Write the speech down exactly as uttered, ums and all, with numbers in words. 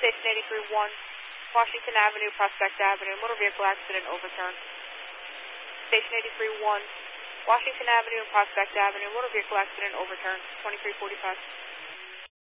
Station eighty-three one, Washington Avenue, Prospect Avenue, motor vehicle accident overturned. Station eighty-three one, Washington Avenue and Prospect Avenue, motor vehicle accident overturned, twenty-three forty-five.